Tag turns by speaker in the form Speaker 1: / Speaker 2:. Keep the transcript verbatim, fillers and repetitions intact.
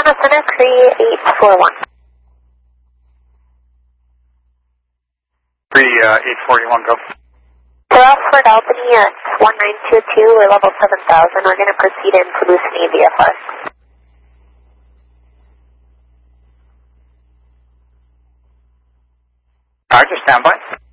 Speaker 1: Arizona Center, three eight four one.
Speaker 2: three eight four one, go.
Speaker 1: For Oxford Albany at one nine two two or level seven thousand, we're going to proceed into Lucene V F R.
Speaker 2: Roger, stand by.